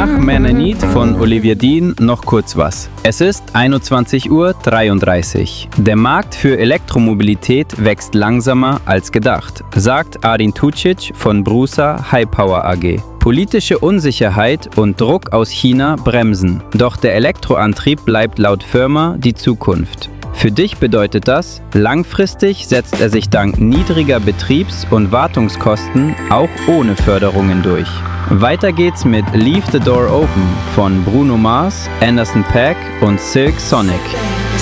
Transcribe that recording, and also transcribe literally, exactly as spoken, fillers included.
Nach Menenit von Olivia Dean noch kurz was. Es ist einundzwanzig Uhr dreiunddreißig. Der Markt für Elektromobilität wächst langsamer als gedacht, sagt Arin Tucic von Brusa High Power A G. Politische Unsicherheit und Druck aus China bremsen, doch der Elektroantrieb bleibt laut Firma die Zukunft. Für dich bedeutet das, langfristig setzt er sich dank niedriger Betriebs- und Wartungskosten auch ohne Förderungen durch. Weiter geht's mit Leave the Door Open von Bruno Mars, Anderson .Paak und Silk Sonic.